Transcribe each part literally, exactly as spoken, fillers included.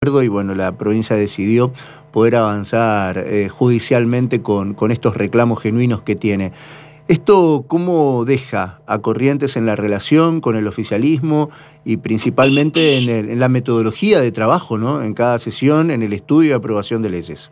acuerdo y bueno, la provincia decidió poder avanzar eh, judicialmente con, con estos reclamos genuinos que tiene. ¿Esto cómo deja a Corrientes en la relación con el oficialismo y principalmente en, el, en la metodología de trabajo, ¿no? En cada sesión, en el estudio y aprobación de leyes?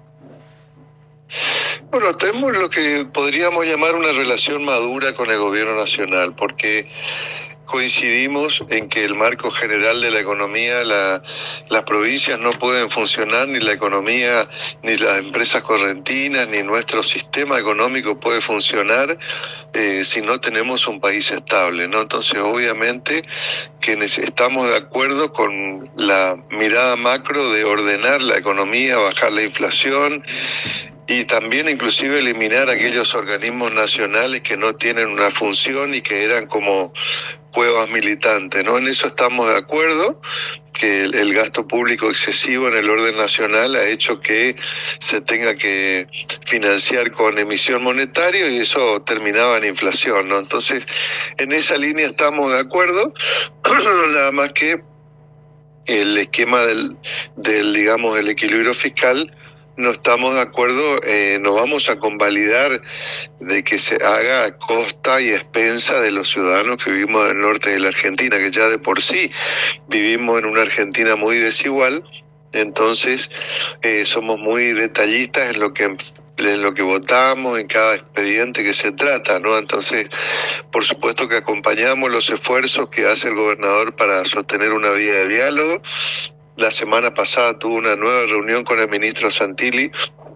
Bueno, tenemos lo que podríamos llamar una relación madura con el gobierno nacional, porque coincidimos en que el marco general de la economía, la, las provincias no pueden funcionar, ni la economía, ni las empresas correntinas, ni nuestro sistema económico puede funcionar eh, si no tenemos un país estable, ¿no? Entonces, obviamente que estamos de acuerdo con la mirada macro de ordenar la economía, bajar la inflación, y también inclusive eliminar aquellos organismos nacionales que no tienen una función y que eran como cuevas militantes, ¿no? En eso estamos de acuerdo, que el, el gasto público excesivo en el orden nacional ha hecho que se tenga que financiar con emisión monetaria y eso terminaba en inflación, ¿no? Entonces, en esa línea estamos de acuerdo, nada más que el esquema del, del digamos, el equilibrio fiscal no estamos de acuerdo, eh, no vamos a convalidar de que se haga a costa y expensa de los ciudadanos que vivimos en el norte de la Argentina, que ya de por sí vivimos en una Argentina muy desigual. Entonces eh, somos muy detallistas en lo que en lo que votamos, en cada expediente que se trata, ¿no? Entonces, por supuesto que acompañamos los esfuerzos que hace el gobernador para sostener una vía de diálogo. La semana pasada tuve una nueva reunión con el ministro Santilli,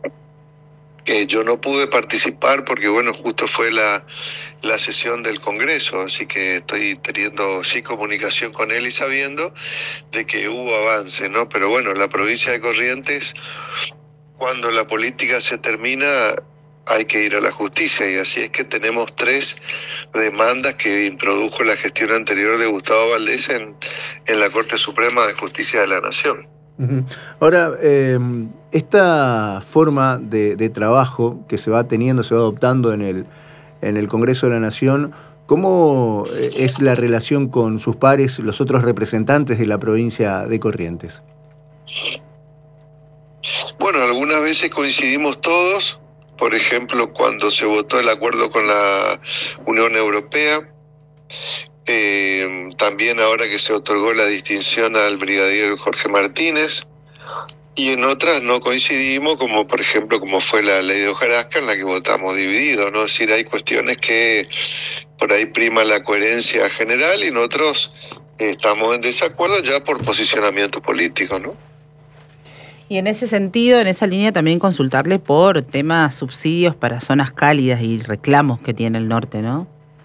que yo no pude participar porque, bueno, justo fue la, la sesión del Congreso, así que estoy teniendo sí comunicación con él y sabiendo de que hubo avance, ¿no? Pero bueno, la provincia de Corrientes, cuando la política se termina, hay que ir a la justicia, y así es que tenemos tres demandas que introdujo la gestión anterior de Gustavo Valdés en, en la Corte Suprema de Justicia de la Nación. Uh-huh. Ahora, eh, esta forma de, de trabajo que se va teniendo, se va adoptando en el, en el Congreso de la Nación, ¿cómo es la relación con sus pares, los otros representantes de la provincia de Corrientes? Bueno, algunas veces coincidimos todos. Por ejemplo, cuando se votó el acuerdo con la Unión Europea, eh, también ahora que se otorgó la distinción al brigadier Jorge Martínez, y en otras no coincidimos, como por ejemplo como fue la ley de hojarasca, en la que votamos divididos, ¿no? Es decir, hay cuestiones que por ahí prima la coherencia general y en otros eh, estamos en desacuerdo ya por posicionamiento político, ¿no? Y en ese sentido, en esa línea, también consultarle por temas subsidios para zonas cálidas y reclamos que tiene el norte, ¿no?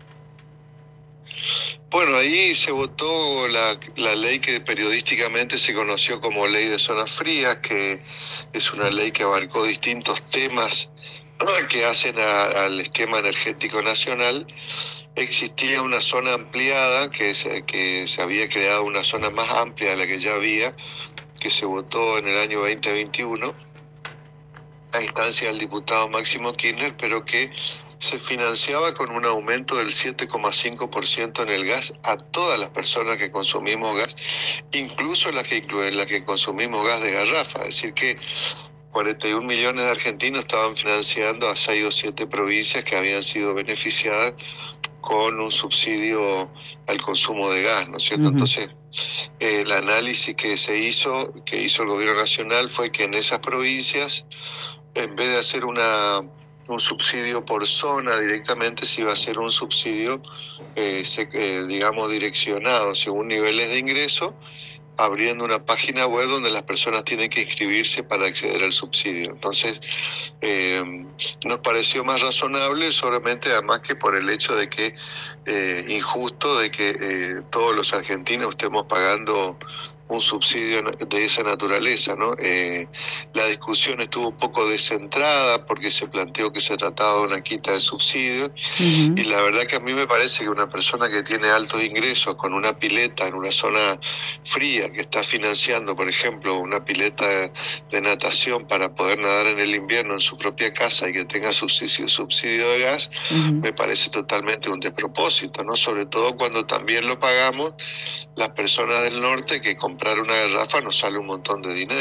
Bueno, ahí se votó la, la ley que periodísticamente se conoció como Ley de Zonas Frías, que es una ley que abarcó distintos temas que hacen a, al esquema energético nacional. Existía una zona ampliada, que se, que se había creado una zona más amplia de la que ya había, que se votó en el año veinte veintiuno a instancia del diputado Máximo Kirchner, pero que se financiaba con un aumento del siete coma cinco por ciento en el gas a todas las personas que consumimos gas, incluso las que incluyen las que consumimos gas de garrafa. Es decir que cuarenta y un millones de argentinos estaban financiando a seis o siete provincias que habían sido beneficiadas con un subsidio al consumo de gas, ¿no es cierto? Uh-huh. Entonces, eh, el análisis que se hizo, que hizo el gobierno nacional, fue que en esas provincias, en vez de hacer una un subsidio por zona directamente, se iba a hacer un subsidio, eh, se, eh, digamos, direccionado según niveles de ingreso, abriendo una página web donde las personas tienen que inscribirse para acceder al subsidio. Entonces, eh, nos pareció más razonable, solamente además que por el hecho de que, eh, injusto, de que eh, todos los argentinos estemos pagando un subsidio de esa naturaleza, ¿no? Eh, la discusión estuvo un poco descentrada porque se planteó que se trataba de una quita de subsidio, uh-huh. Y la verdad que a mí me parece que una persona que tiene altos ingresos con una pileta en una zona fría, que está financiando, por ejemplo, una pileta de, de natación para poder nadar en el invierno en su propia casa y que tenga subsidio, subsidio de gas, uh-huh. Me parece totalmente un despropósito, ¿no? Sobre todo cuando también lo pagamos las personas del norte, que comprar una garrafa nos sale un montón de dinero.